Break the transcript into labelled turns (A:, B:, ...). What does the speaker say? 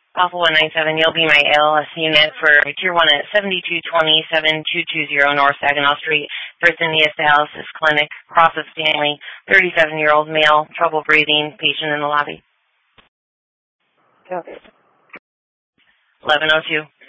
A: Alpha 197, you'll be my ALS unit for Tier 1 at 7220-7220 North Saginaw Street, Fresenius Dialysis Clinic, Cross of Stanley, 37-year-old male, trouble breathing, patient in the lobby.
B: Okay.
A: 1102.